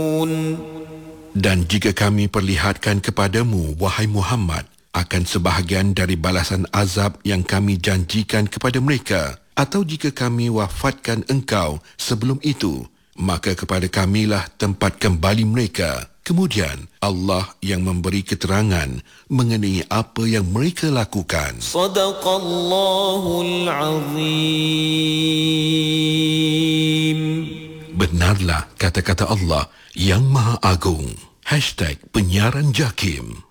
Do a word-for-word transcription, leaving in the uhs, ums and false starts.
Dan jika kami perlihatkan kepadamu, wahai Muhammad, akan sebahagian dari balasan azab yang kami janjikan kepada mereka, atau jika kami wafatkan engkau sebelum itu, maka kepada kamilah tempat kembali mereka. Kemudian Allah yang memberi keterangan mengenai apa yang mereka lakukan. Sadaqallahul Azim. Benarlah kata-kata Allah yang Maha Agung. Hashtag Penyiaran Jakim.